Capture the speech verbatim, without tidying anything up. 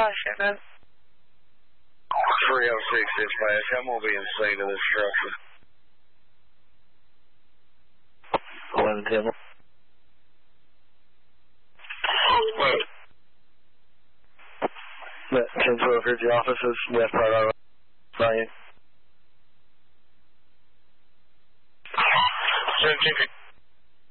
caution, man. three oh six dispatch, I'm going to be in scene of this structure. eleven ten. That ten twelve here at the office is west part of the seventeen